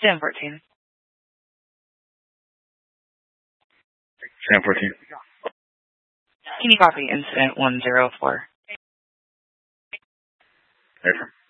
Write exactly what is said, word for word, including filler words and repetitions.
Sam fourteen. Sam fourteen. Can you copy incident one zero four? Affirm.